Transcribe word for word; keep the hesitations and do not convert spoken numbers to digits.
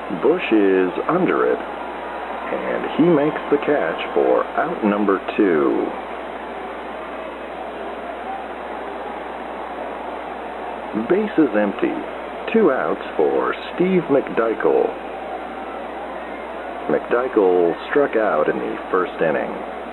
Bush is under it, and he makes the catch for out number two. Bases empty. Two outs for Steve McDykel. McDykel struck out in the first inning.